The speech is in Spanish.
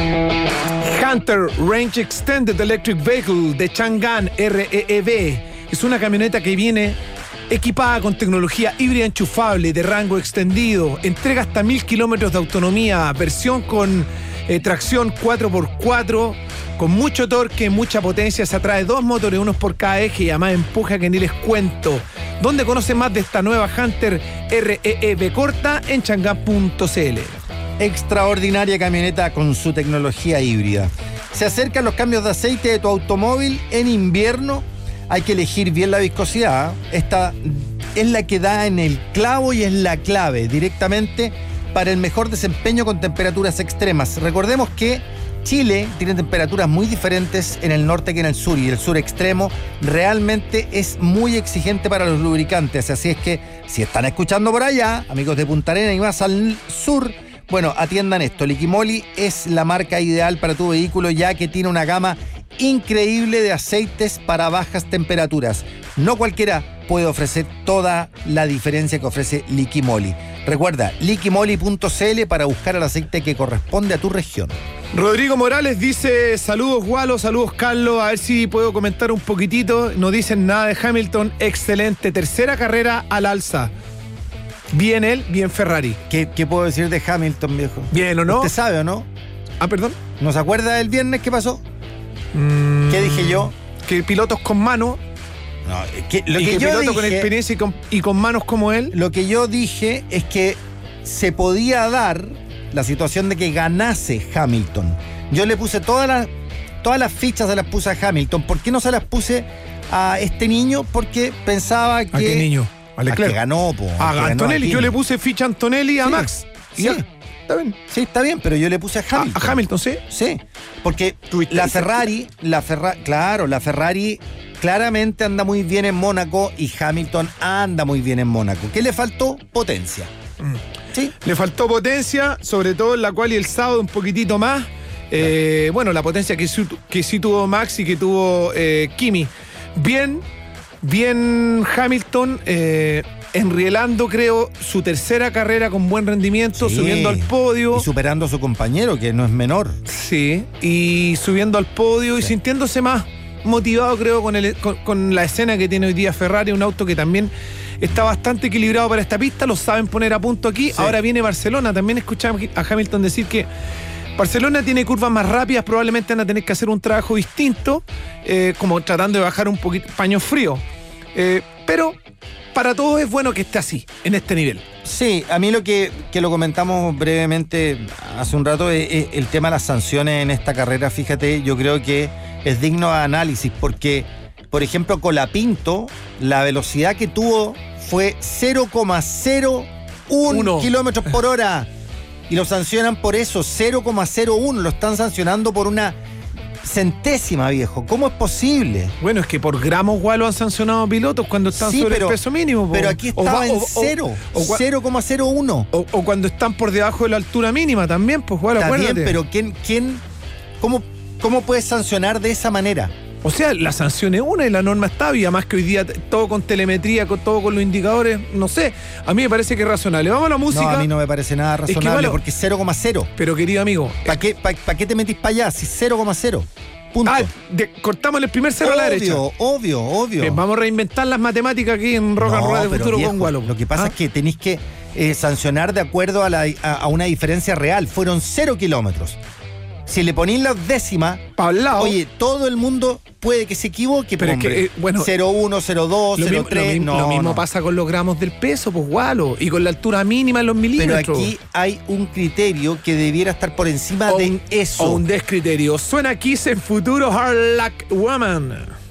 Hunter Range Extended Electric Vehicle de Chang'an REEV es una camioneta que viene equipada con tecnología híbrida enchufable de rango extendido, entrega hasta 1000 kilómetros de autonomía, versión con tracción 4x4, con mucho torque, mucha potencia, se atrae 2 motores, unos por cada eje y además empuja que ni les cuento. ¿Dónde conoce más de esta nueva Hunter REEV corta? En chang'an.cl. Extraordinaria camioneta con su tecnología híbrida. Se acercan los cambios de aceite de tu automóvil en invierno. Hay que elegir bien la viscosidad. Esta es la que da en el clavo y es la clave directamente para el mejor desempeño con temperaturas extremas. Recordemos que Chile tiene temperaturas muy diferentes en el norte que en el sur, y el sur extremo realmente es muy exigente para los lubricantes. Así es que si están escuchando por allá, amigos de Punta Arenas y más al sur, bueno, atiendan esto. Liquimoli es la marca ideal para tu vehículo, ya que tiene una gama increíble de aceites para bajas temperaturas. No cualquiera puede ofrecer toda la diferencia que ofrece Liquimoli. Recuerda, liquimoli.cl para buscar el aceite que corresponde a tu región. Rodrigo Morales dice: saludos Gualo, saludos Carlos, a ver si puedo comentar un poquitito. No dicen nada de Hamilton, excelente, tercera carrera al alza. Bien él, bien Ferrari. ¿Qué puedo decir de Hamilton, viejo? ¿Bien o no? ¿Usted sabe o no? Ah, perdón. ¿No se acuerda del viernes qué pasó? ¿Qué dije yo? Que pilotos con mano. No, Lo que yo dije, con experiencia y con manos como él. Lo que yo dije es que se podía dar la situación de que ganase Hamilton. Yo le puse todas las fichas, se las puse a Hamilton. ¿Por qué no se las puse a este niño? Porque pensaba que... ¿A qué niño? A Leclerc. Que ganó, a Antonelli. Yo le puse ficha a Antonelli y a Max. Sí. Ya, está bien. Sí, está bien, pero yo le puse a Hamilton. A Hamilton, sí. Sí, porque la Ferrari claramente anda muy bien en Mónaco y Hamilton anda muy bien en Mónaco. ¿Qué le faltó? Potencia. ¿Sí? Le faltó potencia, sobre todo en la cual y el sábado un poquitito más. Bueno, la potencia que sí tuvo Max y que tuvo Kimi. Bien Hamilton, enrielando, creo, su tercera carrera con buen rendimiento, Sí. subiendo al podio. Y superando a su compañero, que no es menor. Sí, y subiendo al podio y sintiéndose más motivado, creo, con la escena que tiene hoy día Ferrari, un auto que también está bastante equilibrado para esta pista, lo saben poner a punto aquí. Sí. Ahora viene Barcelona, también escuchamos a Hamilton decir que Barcelona tiene curvas más rápidas, probablemente van a tener que hacer un trabajo distinto, como tratando de bajar un poquito paño frío. Pero para todos es bueno que esté así, en este nivel. Sí, a mí lo que lo comentamos brevemente hace un rato es el tema de las sanciones en esta carrera. Fíjate, yo creo que es digno de análisis porque, por ejemplo, Colapinto, la velocidad que tuvo fue 0,01 kilómetros por hora y lo sancionan por eso, 0,01, lo están sancionando por una centésima, viejo. ¿Cómo es posible? Bueno, es que por gramos Gualo han sancionado pilotos cuando están sobre el peso mínimo. Pero aquí estaba en 0,01. O cuando están por debajo de la altura mínima también, pues Gualo, acuérdate. Está bien, pero ¿cómo puedes sancionar de esa manera? O sea, la sanción es una y la norma está viva, más que hoy día todo con telemetría, todo con los indicadores, no sé. A mí me parece que es razonable. Vamos a la música. No, a mí no me parece nada razonable, Gualo, porque es 0,0. Pero querido amigo, ¿Para qué te metís para allá? Si 0,0. Punto. Cortamos el primer cero a la derecha. Obvio. Vamos a reinventar las matemáticas aquí en Rock and Roll de Futuro, viejo, con Gualo. Lo que pasa es que tenéis que sancionar de acuerdo a una diferencia real. Fueron 0 kilómetros. Si le ponís la décima, para el lado, oye, todo el mundo puede que se equivoque, pero hombre. es que, bueno, 0,1, 0,2, 0,3. Lo mismo pasa con los gramos del peso, pues Gualo, y con la altura mínima en los milímetros. Pero aquí hay un criterio que debiera estar por encima de eso. O un descriterio. Suena Kiss en Futuro, Hard Luck Woman.